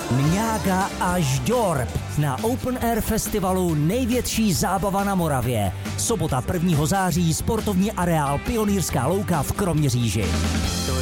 Mňága až Dorp na Open Air festivalu Největší zábava na Moravě. Sobota 1. září, sportovní areál Pionýrská louka v Kroměříži.